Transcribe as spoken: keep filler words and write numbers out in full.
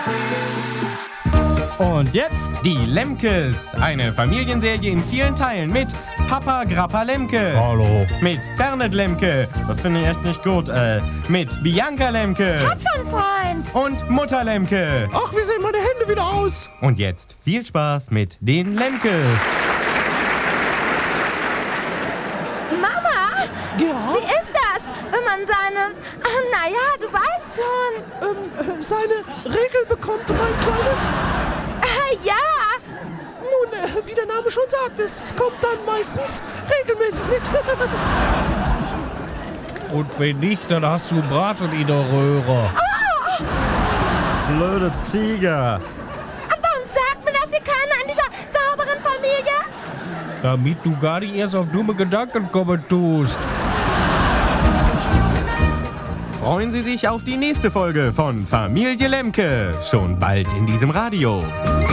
Und jetzt die Lemkes. Eine Familienserie in vielen Teilen mit Papa Grappa Lemke. Hallo. Mit Fernet Lemke. Das finde ich echt nicht gut. Äh, mit Bianca Lemke. Hab schon, Freund. Und Mutter Lemke. Ach, wie sehen meine Hände wieder aus? Und jetzt viel Spaß mit den Lemkes. Mama, Ja? wie ist das, wenn man seine... Ach, naja, du weißt schon. Ähm, äh, seine Regel bekommt, mein Kleines? Ah, ja. Nun, äh, wie der Name schon sagt, es kommt dann meistens regelmäßig nicht. Und wenn nicht, dann hast du Braten in der Röhre. Blöde Ziege. Und warum sagt mir das hier keiner in dieser sauberen Familie? Damit du gar nicht erst auf dumme Gedanken kommen tust. Freuen Sie sich auf die nächste Folge von Familie Lemke. Schon bald in diesem Radio.